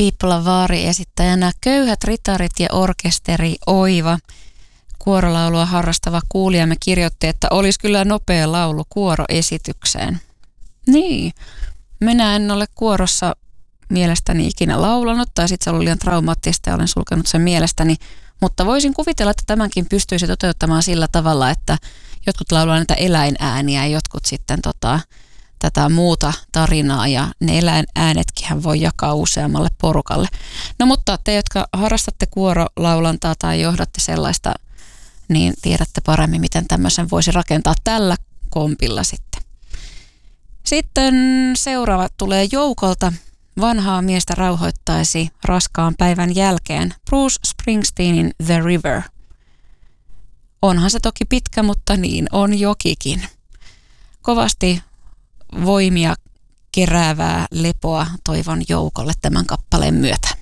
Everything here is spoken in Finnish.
Piippolan Vaari esittäjänä Köyhät ritarit ja orkesteri Oiva. Kuorolaulua harrastava kuulijamme kirjoitti, että olisi kyllä nopea laulu kuoroesitykseen. Niin, minä en ole kuorossa mielestäni ikinä laulanut, tai sitten se oli liian traumaattista ja olen sulkenut sen mielestäni, mutta voisin kuvitella, että tämänkin pystyisi toteuttamaan sillä tavalla, että jotkut laulaa näitä eläinääniä ja jotkut sitten tätä muuta tarinaa, ja ne eläinäänetkin voi jakaa useammalle porukalle. No mutta te, jotka harrastatte kuorolaulantaa tai johdatte sellaista, niin tiedätte paremmin, miten tämmöisen voisi rakentaa tällä kompilla sitten. Sitten seuraava tulee Joukolta. Vanhaa miestä rauhoittaisi raskaan päivän jälkeen Bruce Springsteenin The River. Onhan se toki pitkä, mutta niin on jokikin. Kovasti voimia keräävää lepoa toivon Joukolle tämän kappaleen myötä.